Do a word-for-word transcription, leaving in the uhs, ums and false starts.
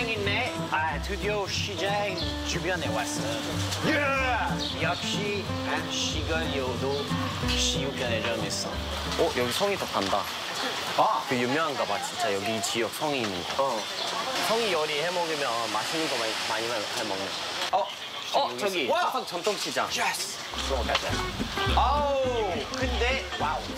있네. 아, 드디어 시장 주변에 왔어. 예! 역시 시골요도 시우편의점 있어. 어, 여기 성이 더 간다. 아, 그 유명한가 봐, 진짜 여기 지역 성이 있는 거. 어. 성이 요리 해 먹으면 맛있는 거 많이, 많이 해 먹는 거. 어, 어, 저기 와! 화성 전통시장. 예스. 그럼 가자. 아우, 근데 와우,